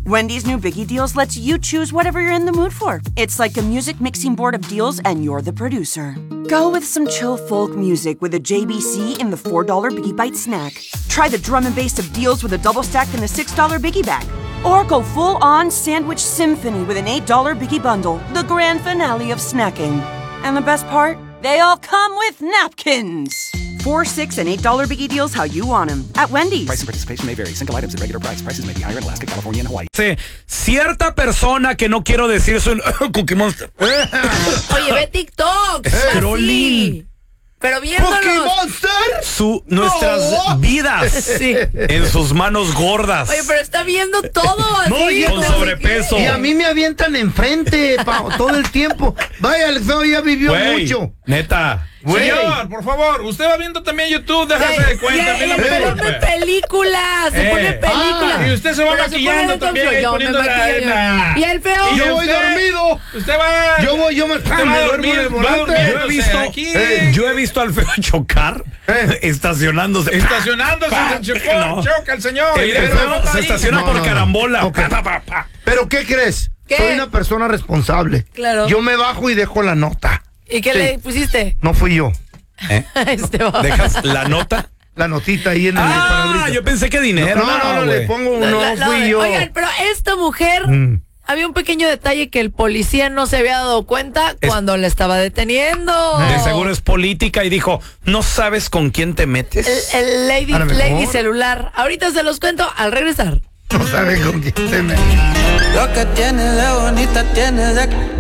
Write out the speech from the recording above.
Wendy's new Biggie Deals lets you choose whatever you're in the mood for. It's like a music mixing board of deals, and you're the producer. Go with some chill folk music with a JBC in the $4 Biggie Bite snack. Try the drum and bass of deals with a double stack in the $6 Biggie Bag. Or go full-on sandwich symphony with an $8 Biggie Bundle, the grand finale of snacking. And the best part? They all come with napkins. $4, $6, and $8 Biggie Deals how you want them at Wendy's. Price and participation may vary. Single items at regular price. Prices may be higher in Alaska, California, and Hawaii. Cierta persona que no quiero decir su Cookie Monster. Oye, ve TikTok. Scrolling. Pero viéndolos. ¿Cookie Monster? Nuestras vidas Sí. en sus manos gordas. Oye, pero está viendo todo así. No, con sobrepeso. Y a mí me avientan enfrente todo el tiempo. Vaya, el feo ya vivió mucho. Neta. Güey. Señor, por favor, usted va viendo también YouTube, déjase de cuenta. Pero pone películas, se pone películas. Y usted se va Pero maquillando pone también, yo poniendo me maquillo. la... Y el feo. Y yo voy dormido. Usted va... Yo me duermo en el volante. Yo he visto al feo chocar estacionándose. Choca el señor. El feo se estaciona por carambola. Ok. ¿Pero qué crees? ¿Qué? Soy una persona responsable. Claro. Yo me bajo y dejo la nota. ¿Y qué le pusiste? No fui yo. ¿Dejas la nota? La notita ahí en el parabrisas. Yo pensé que dinero. No, le pongo no fui yo. Oigan, pero esta mujer... Había un pequeño detalle que el policía no se había dado cuenta cuando le estaba deteniendo. De seguro es política y dijo, ¿no sabes con quién te metes? El lady celular. Ahorita se los cuento al regresar. No saben con quién te metes. Lo que tiene de bonita tiene de